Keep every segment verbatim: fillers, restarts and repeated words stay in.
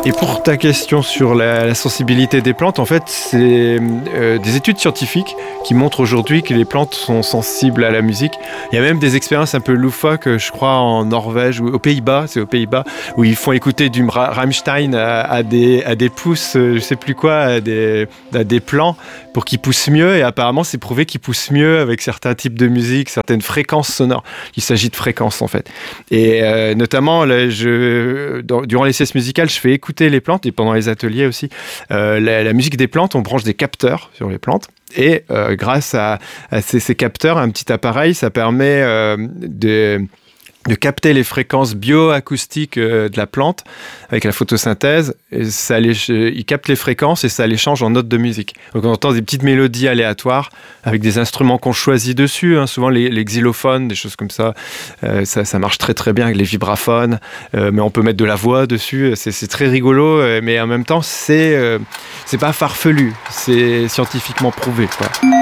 Et pour ta question sur la, la sensibilité des plantes, en fait, c'est euh, des études scientifiques qui montrent aujourd'hui que les plantes sont sensibles à la musique. Il y a même des expériences un peu loufoques, je crois, en Norvège ou aux Pays-Bas, c'est aux Pays-Bas, où ils font écouter du Rammstein à, à, des, à des pousses, je sais plus quoi, à des, à des plants pour qu'ils poussent mieux. Et apparemment, c'est prouvé qu'ils poussent mieux avec certains types de musique, certaines fréquences sonores. Il s'agit de fréquences, en fait. Et euh, notamment, là, je, dans, durant les siestes musicales, je fais écouter les plantes et pendant les ateliers aussi. Euh, la, la musique des plantes, on branche des capteurs sur les plantes. Et euh, grâce à, à ces, ces capteurs, un petit appareil, ça permet euh, de... de capter les fréquences bioacoustiques euh, de la plante avec la photosynthèse. Et ça les, il capte les fréquences et ça les change en notes de musique. Donc on entend des petites mélodies aléatoires avec des instruments qu'on choisit dessus, hein, souvent les, les xylophones, des choses comme ça. Euh, ça. Ça marche très très bien avec les vibraphones, euh, mais on peut mettre de la voix dessus. C'est, c'est très rigolo, euh, mais en même temps, c'est, euh, c'est pas farfelu. C'est scientifiquement prouvé, quoi.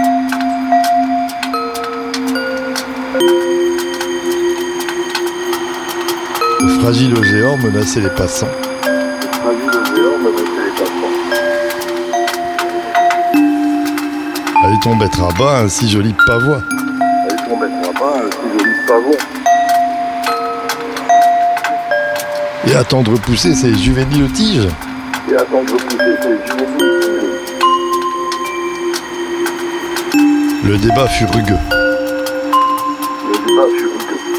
Le fragile géant menaçait les passants. Le fragile géant menaçait les passants. Allait-on mettre à bas un si joli pavois? Allait-on mettre à bas un si joli pavois? Et attendre pousser ces juvéniles tiges? Et attendre pousser ces juvéniles tiges? Le débat fut rugueux. Le débat fut rugueux.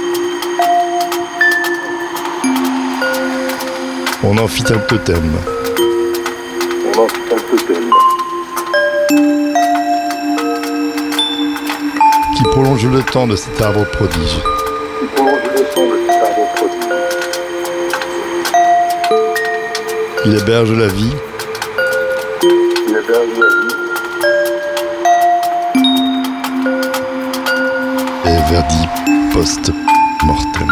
On en fit un totem. On en fit un totem. Qui prolonge le temps de cet arbre prodige. Qui prolonge le temps de cet arbre prodige. Il héberge la vie. Il héberge la vie. Et verdi post-mortem.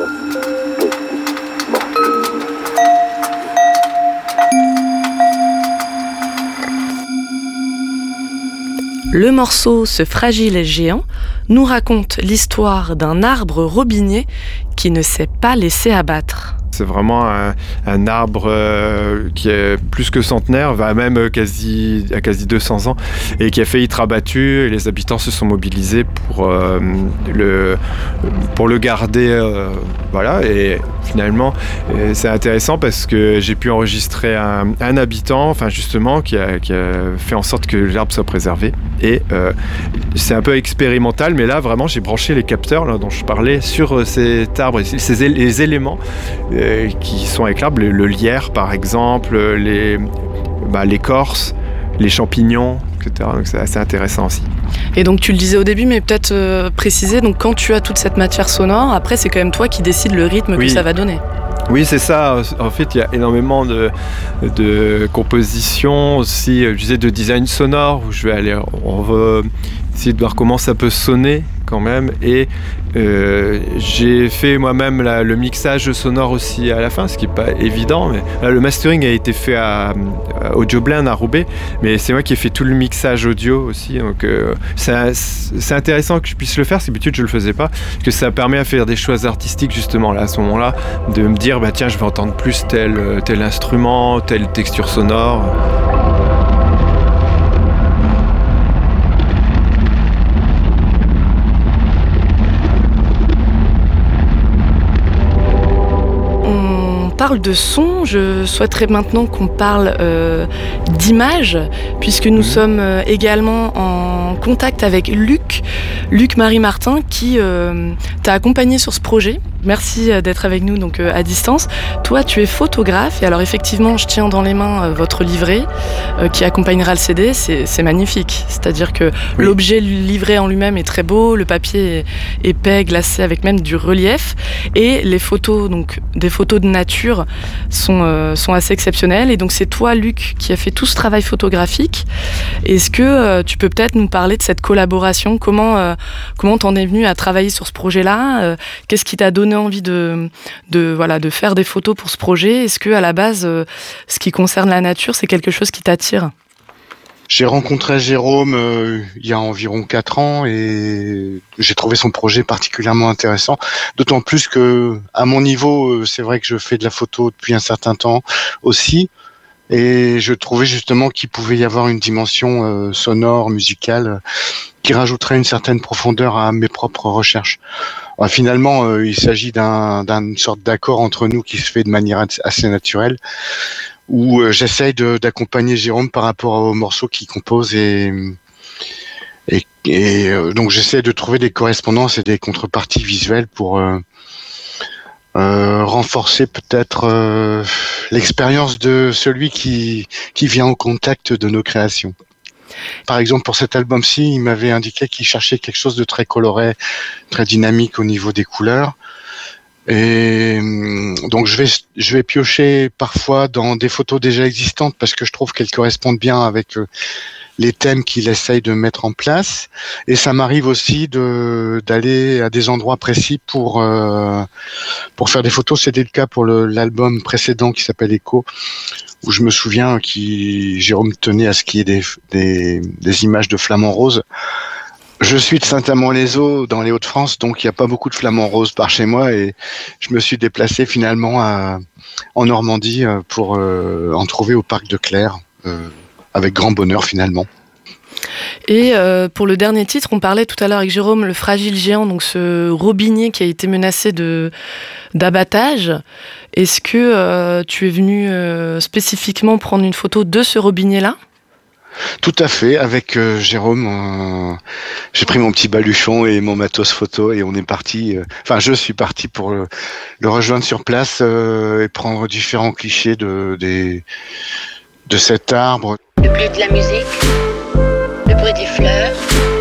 Le morceau « Ce fragile géant » nous raconte l'histoire d'un arbre robinier qui ne s'est pas laissé abattre. C'est vraiment un, un arbre euh, qui est plus que centenaire, va même quasi, à quasi deux cents ans, et qui a failli être abattu. Et les habitants se sont mobilisés pour, euh, le, pour le garder. Euh, voilà. Et finalement, euh, c'est intéressant parce que j'ai pu enregistrer un, un habitant, enfin justement, qui a, qui a fait en sorte que l'arbre soit préservé. Et euh, c'est un peu expérimental, mais là, vraiment, j'ai branché les capteurs là, dont je parlais sur cet arbre, ces, les éléments euh, qui sont avec l'arbre, le, le lierre, par exemple, les, bah, l'écorce, les champignons, et cetera. Donc c'est assez intéressant aussi. Et donc tu le disais au début, mais peut-être euh, préciser, donc quand tu as toute cette matière sonore, après c'est quand même toi qui décides le rythme oui. que ça va donner. Oui, c'est ça. En fait, il y a énormément de, de compositions aussi, je disais, de design sonore, où je vais aller, on va essayer de voir comment ça peut sonner quand même. Et euh, j'ai fait moi-même la, le mixage sonore aussi à la fin, ce qui n'est pas évident. Mais, là, le mastering a été fait à, à Audioblend à Roubaix, mais c'est moi qui ai fait tout le mixage audio aussi. Donc euh, c'est, c'est intéressant que je puisse le faire, parce que d'habitude je ne le faisais pas, parce que ça permet à faire des choix artistiques justement là, à ce moment-là, de me dire bah, tiens, je vais entendre plus tel, tel instrument, telle texture sonore. Parle de son, je souhaiterais maintenant qu'on parle euh, d'image, puisque nous mmh. sommes euh, également en contact avec Luc, Luc Marie Martin, qui euh, t'a accompagné sur ce projet. Merci d'être avec nous donc euh, à distance. Toi, tu es photographe, et alors effectivement, je tiens dans les mains euh, votre livret euh, qui accompagnera le C D. C'est, c'est magnifique, c'est-à-dire que oui. l'objet livré en lui-même est très beau, le papier est épais, glacé, avec même du relief, et les photos, donc des photos de nature, sont, euh, sont assez exceptionnelles. Et donc c'est toi, Luc, qui a fait tout ce travail photographique. Est-ce que euh, tu peux peut-être nous parler de cette collaboration? Comment euh, comment t'en es venu à travailler sur ce projet-là? euh, Qu'est-ce qui t'a donné envie de, de, voilà, de faire des photos pour ce projet? Est-ce que à la base, euh, ce qui concerne la nature, c'est quelque chose qui t'attire? J'ai rencontré Jérôme euh, il y a environ quatre ans et j'ai trouvé son projet particulièrement intéressant. D'autant plus que, à mon niveau, c'est vrai que je fais de la photo depuis un certain temps aussi. Et je trouvais justement qu'il pouvait y avoir une dimension euh, sonore, musicale, qui rajouterait une certaine profondeur à mes propres recherches. Alors, finalement, euh, il s'agit d'un, d'une sorte d'accord entre nous qui se fait de manière assez naturelle, où euh, j'essaye de, d'accompagner Jérôme par rapport aux morceaux qu'il compose et, et, et euh, donc j'essaie de trouver des correspondances et des contreparties visuelles pour euh, euh, renforcer peut-être euh, l'expérience de celui qui, qui vient au contact de nos créations. Par exemple, pour cet album-ci, il m'avait indiqué qu'il cherchait quelque chose de très coloré, très dynamique au niveau des couleurs. Et donc je vais je vais piocher parfois dans des photos déjà existantes parce que je trouve qu'elles correspondent bien avec les thèmes qu'il essaye de mettre en place. Et ça m'arrive aussi de d'aller à des endroits précis pour euh, pour faire des photos. C'était le cas pour le, l'album précédent qui s'appelle Echo, où je me souviens qui Jérôme tenait à ce qu'il y ait des des, des images de flamants roses. Je suis de Saint-Amand-les-Eaux dans les Hauts-de-France, donc il n'y a pas beaucoup de flamants roses par chez moi et je me suis déplacé finalement à, en Normandie pour euh, en trouver au parc de Clères, euh, avec grand bonheur finalement. Et euh, pour le dernier titre, on parlait tout à l'heure avec Jérôme, le fragile géant, donc ce robinier qui a été menacé de, d'abattage. Est-ce que euh, tu es venu euh, spécifiquement prendre une photo de ce robinier-là ? Tout à fait, avec euh, Jérôme, euh, j'ai pris mon petit baluchon et mon matos photo et on est parti, euh, enfin je suis parti pour le, le rejoindre sur place euh, et prendre différents clichés de, des, de cet arbre. Le bleu de la musique, le bruit des fleurs.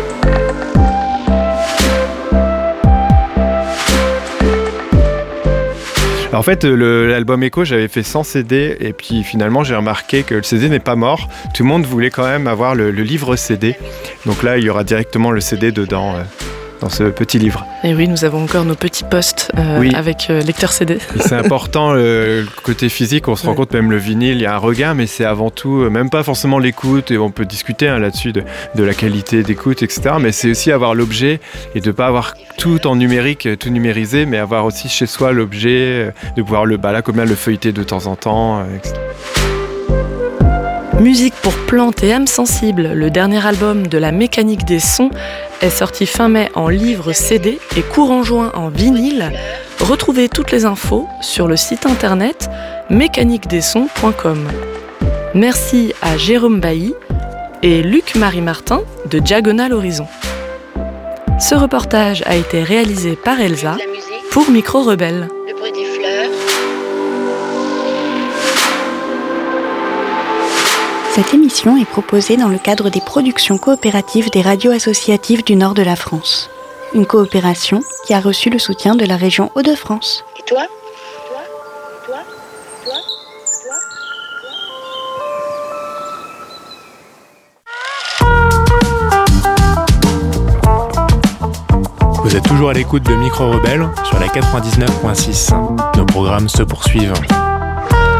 En fait, le, l'album Echo, j'avais fait sans C D et puis finalement, j'ai remarqué que le C D n'est pas mort. Tout le monde voulait quand même avoir le, le livre C D. Donc là, il y aura directement le C D dedans, euh, dans ce petit livre. Et oui, nous avons encore nos petits postes euh, oui. avec euh, lecteur C D. Et c'est important, le, le côté physique. On se rend ouais. compte, même le vinyle, il y a un regain, mais c'est avant tout, même pas forcément l'écoute. Et on peut discuter hein, là-dessus de, de la qualité d'écoute, et cetera. Mais c'est aussi avoir l'objet et de ne pas avoir tout en numérique, tout numérisé, mais avoir aussi chez soi l'objet, de pouvoir le, bah là, comme là, le feuilleter de temps en temps, et cetera. Musique pour plantes et âmes sensibles, le dernier album de la Mécanique des Sons est sorti fin mai en livre C D et courant juin en vinyle. Retrouvez toutes les infos sur le site internet mécanique des sons point com. Merci à Jérôme Bailly et Luc-Marie Martin de Diagonal Horizon. Ce reportage a été réalisé par Elsa pour Micro Rebelle. Le bruit des fleurs. Cette émission est proposée dans le cadre des productions coopératives des radios associatives du nord de la France. Une coopération qui a reçu le soutien de la région Hauts-de-France. Et toi ? Toi ? Toi ? Toi ? Toi ? Vous êtes toujours à l'écoute de Micro Rebelle sur la quatre-vingt-dix-neuf virgule six. Nos programmes se poursuivent.